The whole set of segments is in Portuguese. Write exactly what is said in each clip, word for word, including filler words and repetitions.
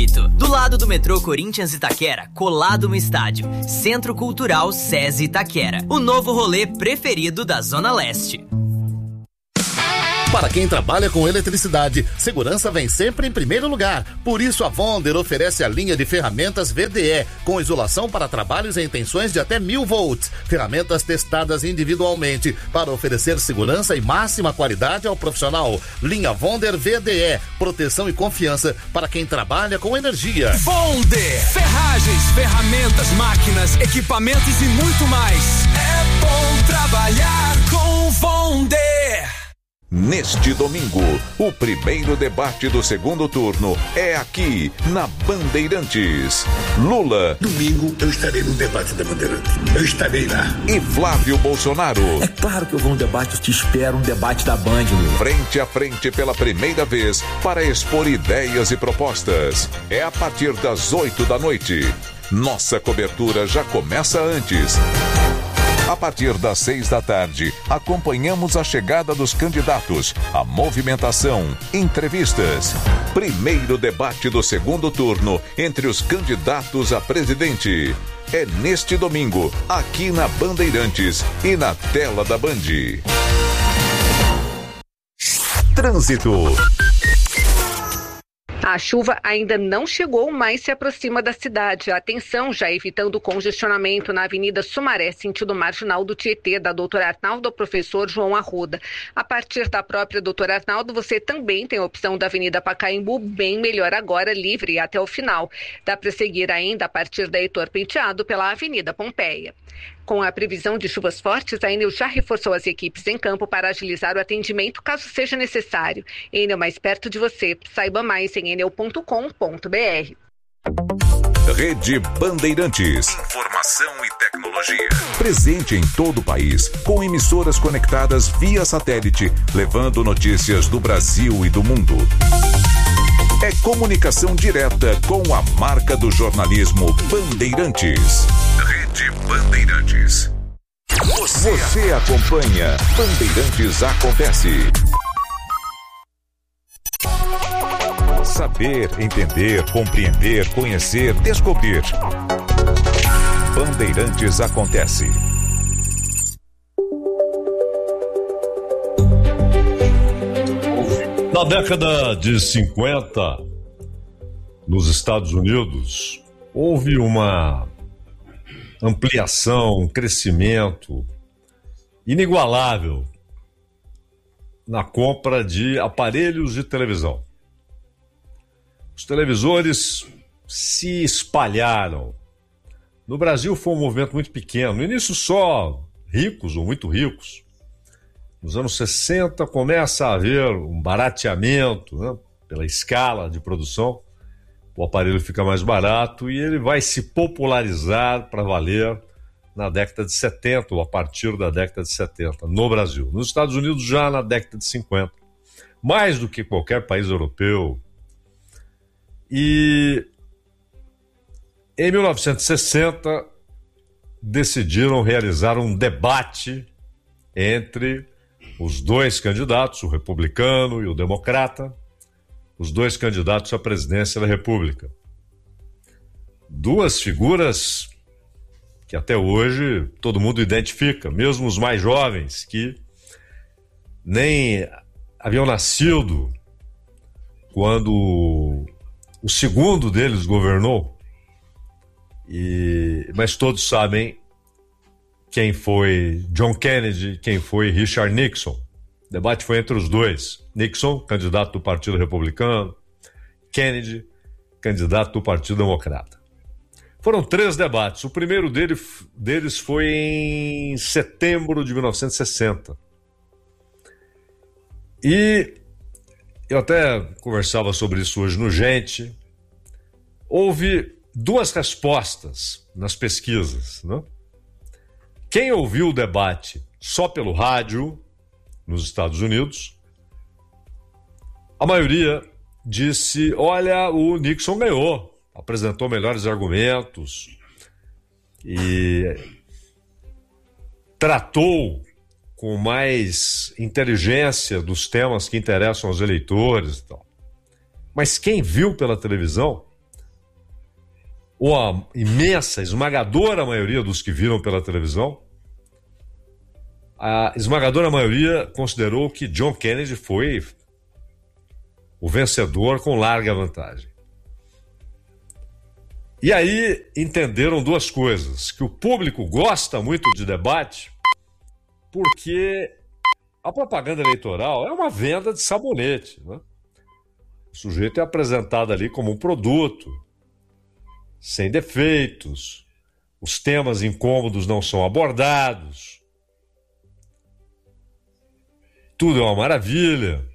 oito, do lado do metrô Corinthians Itaquera, colado no estádio. Centro Cultural SESI Itaquera, o novo rolê preferido da Zona Leste. Para quem trabalha com eletricidade, segurança vem sempre em primeiro lugar. Por isso, a Wonder oferece a linha de ferramentas V D E, com isolação para trabalhos em tensões de até mil volts. Ferramentas testadas individualmente para oferecer segurança e máxima qualidade ao profissional. Linha Wonder V D E, proteção e confiança para quem trabalha com energia. Wonder, ferragens, ferramentas, máquinas, equipamentos e muito mais. É bom trabalhar com Wonder. Neste domingo, o primeiro debate do segundo turno é aqui, na Bandeirantes. Lula. Domingo eu estarei no debate da Bandeirantes. Eu estarei lá. E Flávio Bolsonaro. É claro que eu vou no debate, eu te espero, um debate da Band, Lula. Frente a frente pela primeira vez para expor ideias e propostas. É a partir das oito da noite. Nossa cobertura já começa antes. A partir das seis da tarde, acompanhamos a chegada dos candidatos, a movimentação, entrevistas. Primeiro debate do segundo turno entre os candidatos a presidente. É neste domingo, aqui na Bandeirantes e na tela da Band. Trânsito. A chuva ainda não chegou, mas se aproxima da cidade. Atenção, já evitando congestionamento na Avenida Sumaré, sentido marginal do Tietê, da doutora Arnaldo ao professor João Arruda. A partir da própria doutora Arnaldo, você também tem a opção da Avenida Pacaembu, bem melhor agora, livre até o final. Dá para seguir ainda a partir da Heitor Penteado pela Avenida Pompeia. Com a previsão de chuvas fortes, a Enel já reforçou as equipes em campo para agilizar o atendimento caso seja necessário. Enel mais perto de você. Saiba mais em enel ponto com ponto b r. Rede Bandeirantes. Informação e tecnologia. Presente em todo o país, com emissoras conectadas via satélite, levando notícias do Brasil e do mundo. É comunicação direta com a marca do jornalismo Bandeirantes. Rede Bandeirantes. Você, Você acompanha Bandeirantes Acontece. Saber, entender, compreender, conhecer, descobrir. Bandeirantes Acontece. Na década de cinquenta, nos Estados Unidos, houve uma ampliação, um crescimento inigualável na compra de aparelhos de televisão. Os televisores se espalharam. No Brasil foi um movimento muito pequeno. No início só ricos ou muito ricos. Nos anos sessenta começa a haver um barateamento, né, pela escala de produção. O aparelho fica mais barato e ele vai se popularizar para valer na década de setenta, ou a partir da década de setenta, no Brasil. Nos Estados Unidos já na década de cinquenta. Mais do que qualquer país europeu. E em mil novecentos e sessenta decidiram realizar um debate entre os dois candidatos, o republicano e o democrata, os dois candidatos à presidência da República. Duas figuras que até hoje todo mundo identifica, mesmo os mais jovens que nem haviam nascido quando o segundo deles governou, e, mas todos sabem quem foi John Kennedy, quem foi Richard Nixon. O debate foi entre os dois. Nixon, candidato do Partido Republicano, Kennedy, candidato do Partido Democrata. Foram três debates. O primeiro dele, deles foi em setembro de mil novecentos e sessenta. E eu até conversava sobre isso hoje no Gente. Houve duas respostas nas pesquisas, né? Quem ouviu o debate só pelo rádio, nos Estados Unidos, a maioria disse, olha, o Nixon ganhou, apresentou melhores argumentos e tratou com mais inteligência dos temas que interessam aos eleitores e tal. Mas quem viu pela televisão ou a imensa, esmagadora maioria dos que viram pela televisão, a esmagadora maioria considerou que John Kennedy foi o vencedor com larga vantagem. E aí entenderam duas coisas, que o público gosta muito de debate porque a propaganda eleitoral é uma venda de sabonete, né? O sujeito é apresentado ali como um produto, sem defeitos, os temas incômodos não são abordados, tudo é uma maravilha,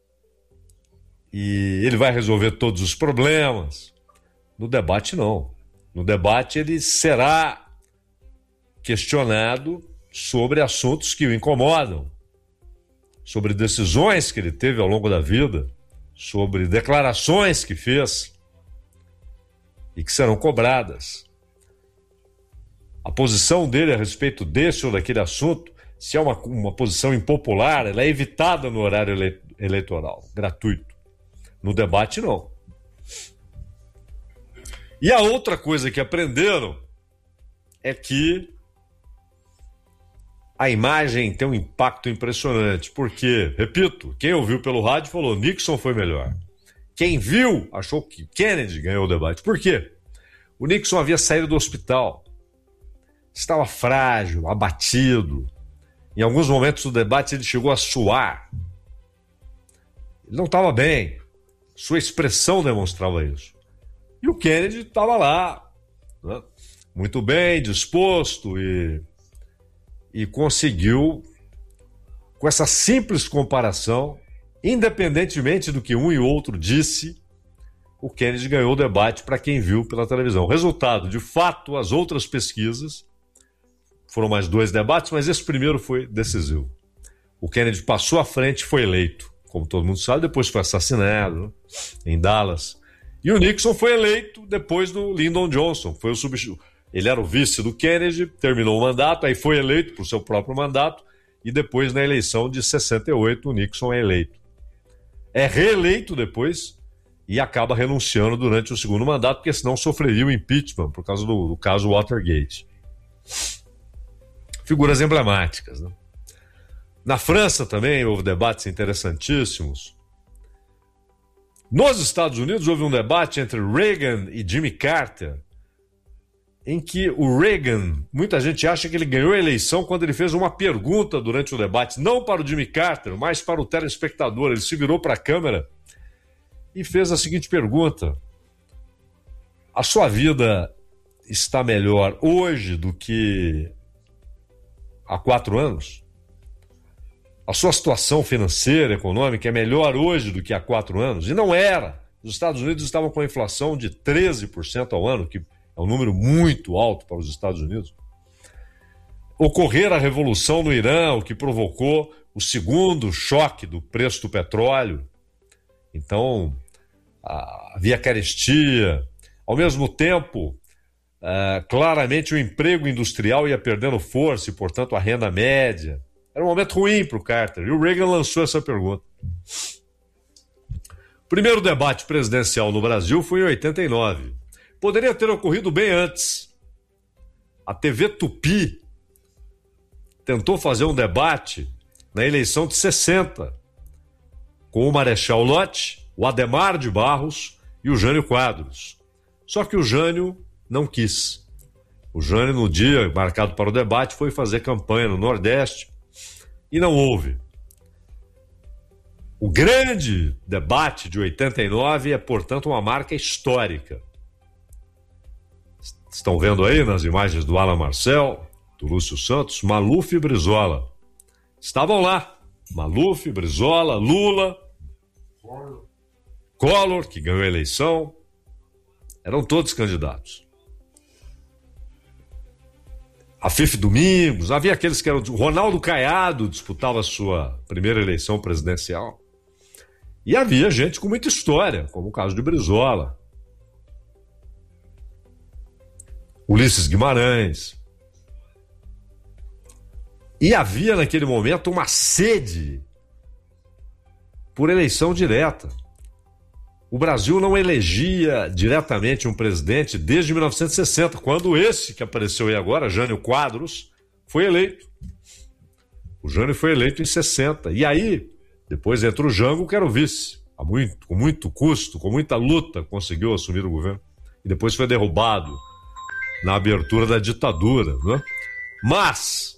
e ele vai resolver todos os problemas. No debate, não. No debate, ele será questionado sobre assuntos que o incomodam, sobre decisões que ele teve ao longo da vida, sobre declarações que fez e que serão cobradas. A posição dele a respeito desse ou daquele assunto, se é uma, uma posição impopular, ela é evitada no horário ele, eleitoral, gratuito. No debate, não. E a outra coisa que aprenderam é que a imagem tem um impacto impressionante, porque, repito, quem ouviu pelo rádio falou Nixon foi melhor. Quem viu achou que Kennedy ganhou o debate. Por quê? O Nixon havia saído do hospital, estava frágil, abatido. Em alguns momentos do debate ele chegou a suar. Ele não estava bem. Sua expressão demonstrava isso. E o Kennedy estava lá, né, muito bem, disposto e, e conseguiu, com essa simples comparação, independentemente do que um e outro disse, o Kennedy ganhou o debate para quem viu pela televisão. Resultado, de fato, as outras pesquisas, foram mais dois debates, mas esse primeiro foi decisivo. O Kennedy passou à frente e foi eleito, como todo mundo sabe, depois foi assassinado, né, em Dallas. E o Nixon foi eleito depois do Lyndon Johnson, foi o substituto. Ele era o vice do Kennedy, terminou o mandato, aí foi eleito por seu próprio mandato, e depois, na eleição de sessenta e oito, o Nixon é eleito. É reeleito depois e acaba renunciando durante o segundo mandato, porque senão sofreria o impeachment por causa do, do caso Watergate. Figuras emblemáticas, né? Na França também houve debates interessantíssimos. Nos Estados Unidos houve um debate entre Reagan e Jimmy Carter, em que o Reagan, muita gente acha que ele ganhou a eleição quando ele fez uma pergunta durante o debate, não para o Jimmy Carter, mas para o telespectador. Ele se virou para a câmera e fez a seguinte pergunta: a sua vida está melhor hoje do que há quatro anos? A sua situação financeira, econômica é melhor hoje do que há quatro anos? E não era. Os Estados Unidos estavam com a inflação de treze por cento ao ano, que é um número muito alto para os Estados Unidos. Ocorrer a revolução no Irã, o que provocou o segundo choque do preço do petróleo. Então, havia carestia. Ao mesmo tempo, uh, claramente o emprego industrial ia perdendo força e, portanto, a renda média. Era um momento ruim para o Carter. E o Reagan lançou essa pergunta. O primeiro debate presidencial no Brasil foi em oitenta e nove. Poderia ter ocorrido bem antes. A T V Tupi tentou fazer um debate na eleição de sessenta, com o Marechal Lott, o Adhemar de Barros e o Jânio Quadros. Só que o Jânio não quis. O Jânio, no dia marcado para o debate, foi fazer campanha no Nordeste e não houve. O grande debate de oitenta e nove é, portanto, uma marca histórica. Estão vendo aí nas imagens do Alan Marcel, do Lúcio Santos, Maluf e Brizola. Estavam lá. Maluf, Brizola, Lula, Collor, que ganhou a eleição. Eram todos candidatos. Afif Domingos, havia aqueles que eram... Ronaldo Caiado disputava a sua primeira eleição presidencial. E havia gente com muita história, como o caso de Brizola. Ulisses Guimarães. E havia naquele momento uma sede por eleição direta. o Brasil não elegia diretamente um presidente desde mil novecentos e sessenta, quando esse que apareceu aí agora, Jânio Quadros, foi eleito. O Jânio foi eleito em sessenta. E aí, depois entra o Jango, que era o vice. A muito, com muito custo, com muita luta, conseguiu assumir o governo. E depois foi derrubado na abertura da ditadura, né? Mas,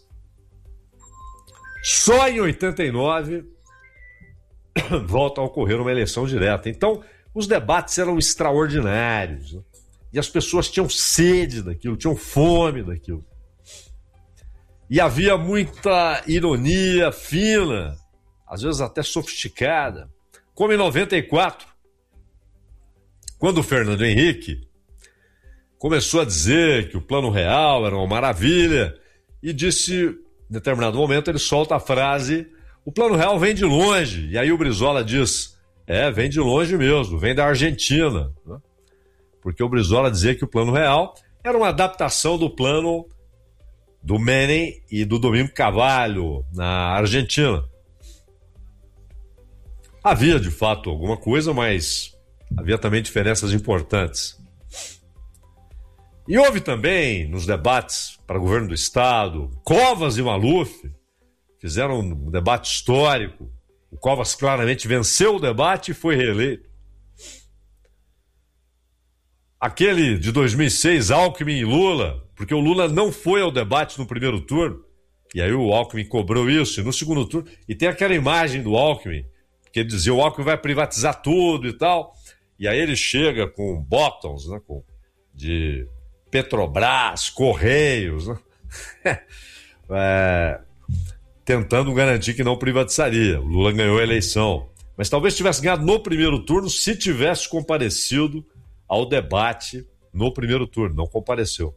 só em oitenta e nove volta a ocorrer uma eleição direta. Então, os debates eram extraordinários, né? E as pessoas tinham sede daquilo, tinham fome daquilo. E havia muita ironia fina, às vezes até sofisticada, como em noventa e quatro, quando o Fernando Henrique começou a dizer que o Plano Real era uma maravilha e disse, em determinado momento, ele solta a frase: o Plano Real vem de longe. E aí o Brizola diz: é, vem de longe mesmo, vem da Argentina, né? Porque o Brizola dizia que o Plano Real era uma adaptação do plano do Menem e do Domingo Cavallo na Argentina. Havia, de fato, alguma coisa, mas havia também diferenças importantes. E houve também, nos debates para governo do Estado, Covas e Maluf fizeram um debate histórico. O Covas claramente venceu o debate e foi reeleito. Aquele de dois mil e seis, Alckmin e Lula, porque o Lula não foi ao debate no primeiro turno, e aí o Alckmin cobrou isso, e no segundo turno, e tem aquela imagem do Alckmin, que ele dizia: o Alckmin vai privatizar tudo e tal, e aí ele chega com bottoms, né, com, de Petrobras, Correios, né? é, tentando garantir que não privatizaria. O Lula ganhou a eleição, mas talvez tivesse ganhado no primeiro turno se tivesse comparecido ao debate no primeiro turno. Não compareceu.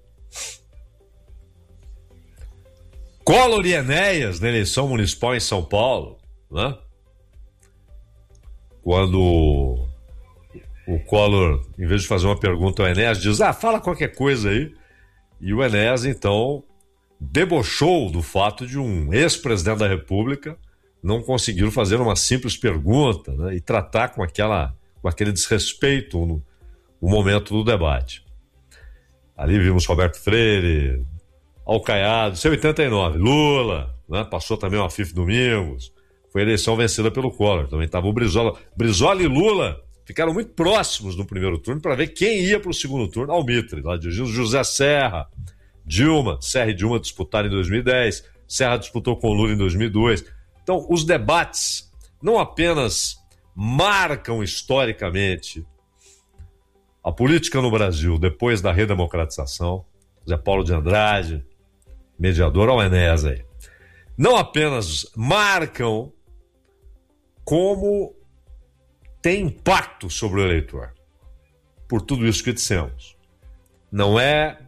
Collor e Enéas na eleição municipal em São Paulo, né? Quando o Collor, em vez de fazer uma pergunta ao Enéas, diz: ah, fala qualquer coisa aí. E o Enéas, então, debochou do fato de um ex-presidente da República não conseguir fazer uma simples pergunta, né, e tratar com, aquela, com aquele desrespeito no, no momento do debate. Ali vimos Roberto Freire, Alcaiado, isso é oitenta e nove, Lula, né, passou também o Afif Domingos, foi a eleição vencida pelo Collor, também estava o Brizola. Brizola e Lula ficaram muito próximos no primeiro turno para ver quem ia para o segundo turno. Almitre, lá de José Serra, Dilma, Serra e Dilma disputaram em dois mil e dez, Serra disputou com o Lula em dois mil e dois. Então, os debates não apenas marcam historicamente a política no Brasil depois da redemocratização, Zé Paulo de Andrade, mediador ao Enéas aí, não apenas marcam, como tem impacto sobre o eleitor, por tudo isso que dissemos. Não é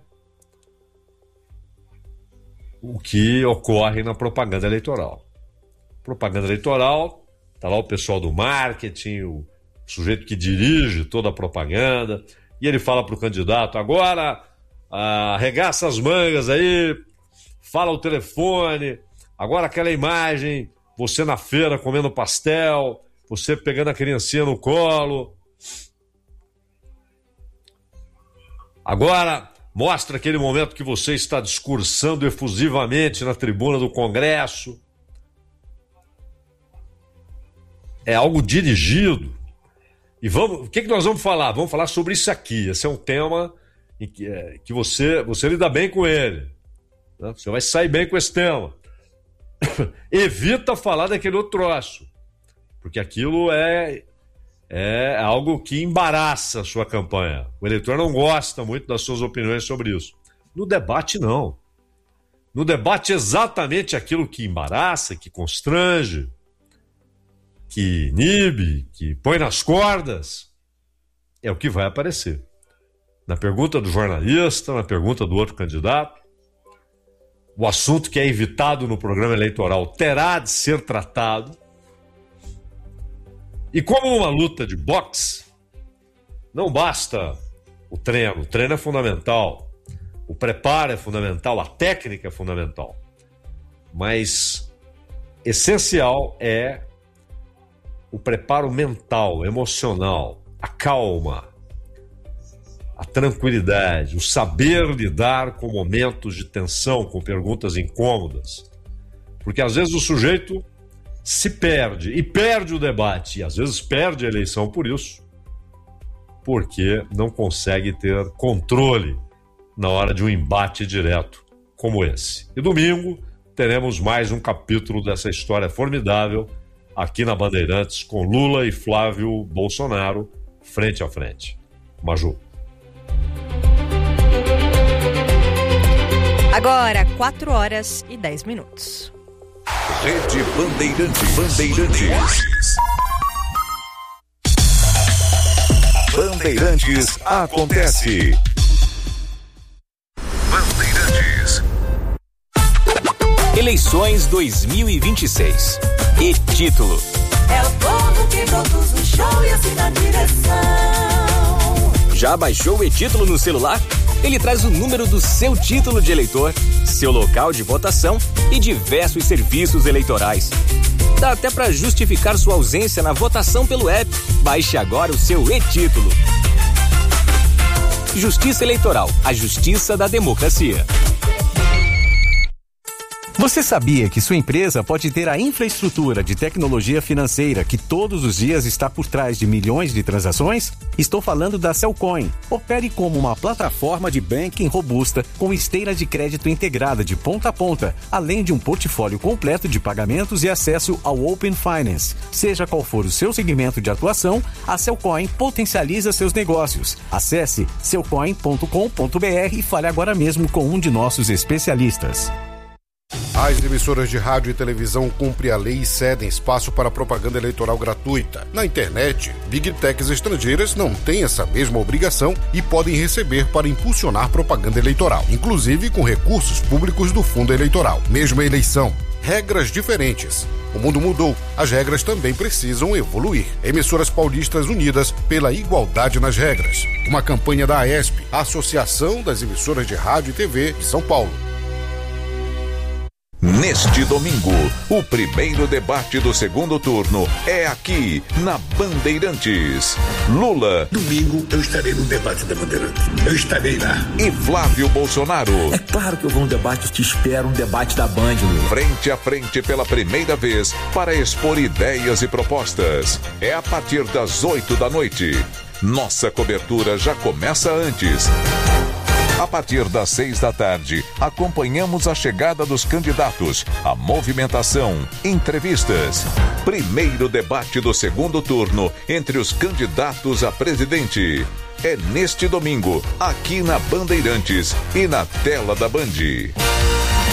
o que ocorre na propaganda eleitoral. Propaganda eleitoral, está lá o pessoal do marketing, o sujeito que dirige toda a propaganda, e ele fala para o candidato: agora arregaça as mangas aí, fala o telefone, agora aquela imagem, você na feira comendo pastel, você pegando a criancinha no colo. Agora mostra aquele momento que você está discursando efusivamente na tribuna do Congresso. É algo dirigido. E vamos, o que, que nós vamos falar? Vamos falar sobre isso aqui. Esse é um tema em que, é, que você, você lida bem com ele, né? Você vai sair bem com esse tema. Evita falar daquele outro troço, porque aquilo é, é algo que embaraça a sua campanha. O eleitor não gosta muito das suas opiniões sobre isso. No debate, não. No debate, exatamente aquilo que embaraça, que constrange, que inibe, que põe nas cordas, é o que vai aparecer. Na pergunta do jornalista, na pergunta do outro candidato, o assunto que é evitado no programa eleitoral terá de ser tratado. E como uma luta de boxe, não basta o treino. O treino é fundamental, o preparo é fundamental, a técnica é fundamental. Mas essencial é o preparo mental, emocional, a calma, a tranquilidade, o saber lidar com momentos de tensão, com perguntas incômodas. Porque às vezes o sujeito se perde, e perde o debate, e às vezes perde a eleição por isso, porque não consegue ter controle na hora de um embate direto como esse. E domingo teremos mais um capítulo dessa história formidável aqui na Bandeirantes, com Lula e Flávio Bolsonaro frente a frente. Maju. Agora, quatro horas e dez minutos. Rede Bandeirantes. Bandeirantes. Bandeirantes acontece. Bandeirantes. Eleições dois mil e vinte e seis. E-título. É o povo que produz o show e assina a direção. Já baixou o e-título no celular? Ele traz o número do seu título de eleitor, seu local de votação e diversos serviços eleitorais. Dá até para justificar sua ausência na votação pelo app. Baixe agora o seu e-título. Justiça Eleitoral, a justiça da democracia. Você sabia que sua empresa pode ter a infraestrutura de tecnologia financeira que todos os dias está por trás de milhões de transações? Estou falando da Cellcoin. Opere como uma plataforma de banking robusta com esteira de crédito integrada de ponta a ponta, além de um portfólio completo de pagamentos e acesso ao Open Finance. Seja qual for o seu segmento de atuação, a Cellcoin potencializa seus negócios. Acesse cellcoin ponto com ponto b r e fale agora mesmo com um de nossos especialistas. As emissoras de rádio e televisão cumprem a lei e cedem espaço para propaganda eleitoral gratuita. Na internet, Big Techs estrangeiras não têm essa mesma obrigação e podem receber para impulsionar propaganda eleitoral, inclusive com recursos públicos do fundo eleitoral. Mesma eleição, regras diferentes. O mundo mudou, as regras também precisam evoluir. Emissoras paulistas unidas pela igualdade nas regras. Uma campanha da AESP, a Associação das Emissoras de Rádio e T V de São Paulo. Neste domingo, o primeiro debate do segundo turno é aqui na Bandeirantes. Lula. Domingo eu estarei no debate da Bandeirantes. Eu estarei lá. E Flávio Bolsonaro. É claro que eu vou no debate, eu te espero, um debate da Band, Lula. Frente a frente pela primeira vez para expor ideias e propostas. É a partir das oito da noite. Nossa cobertura já começa antes. A partir das seis da tarde, acompanhamos a chegada dos candidatos, a movimentação, entrevistas. Primeiro debate do segundo turno entre os candidatos a presidente. É neste domingo, aqui na Bandeirantes e na tela da Band.